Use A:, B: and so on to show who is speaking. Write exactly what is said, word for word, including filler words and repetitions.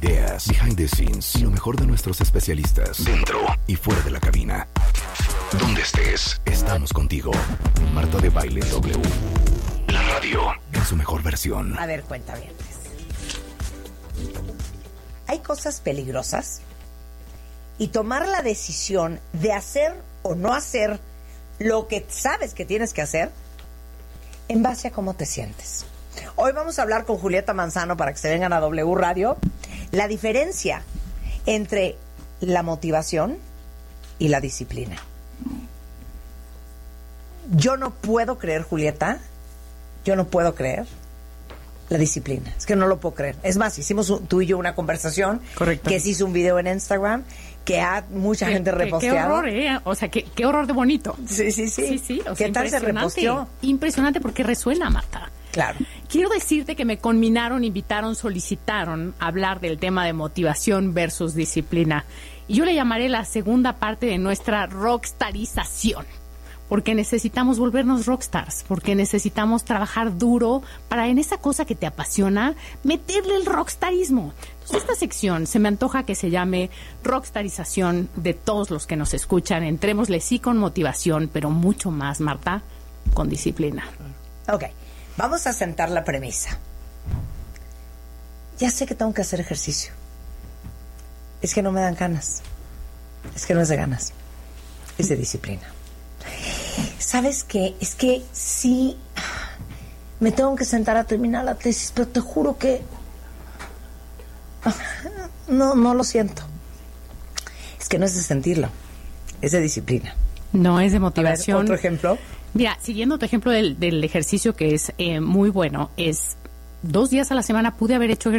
A: ideas, behind the scenes y lo mejor de nuestros especialistas, dentro y fuera de la cabina. Donde estés, estamos contigo. Marta de Baile W. La radio en su mejor versión.
B: A ver, cuentavientes. Hay cosas peligrosas y tomar la decisión de hacer o no hacer lo que sabes que tienes que hacer en base a cómo te sientes. Hoy vamos a hablar con Julieta Manzano para que se vengan a W Radio. La diferencia entre la motivación y la disciplina. Yo no puedo creer, Julieta, yo no puedo creer la disciplina. Es que no lo puedo creer. Es más, hicimos un, tú y yo una conversación.
C: Correcto.
B: Que se hizo un video en Instagram que ha mucha
C: ¿Qué,
B: gente
C: qué,
B: reposteado.
C: Qué horror, ¿eh? O sea, qué, qué horror de bonito.
B: Sí, sí, sí.
C: Sí, sí. O sea,
B: ¿Qué tal se reposteó?
C: Impresionante porque resuena, Marta.
B: Claro.
C: Quiero decirte que me conminaron, invitaron, solicitaron hablar del tema de motivación versus disciplina. Y yo le llamaré la segunda parte de nuestra rockstarización. Porque necesitamos volvernos rockstars, porque necesitamos trabajar duro para en esa cosa que te apasiona, meterle el rockstarismo. Entonces esta sección se me antoja que se llame rockstarización de todos los que nos escuchan. Entrémosle sí con motivación, pero mucho más, Marta, con disciplina.
B: Ok, vamos a sentar la premisa. Ya sé que tengo que hacer ejercicio. Es que no me dan ganas. Es que no es de ganas. Es de disciplina. ¿Sabes qué? Es que sí me tengo que sentar a terminar la tesis, pero te juro que no, no lo siento. Es que no es de sentirlo, es de disciplina.
C: No es de motivación.
B: A ver, ¿otro ejemplo?
C: Mira, siguiendo tu ejemplo del, del ejercicio, que es eh, muy bueno, es dos días a la semana pude haber hecho ejercicio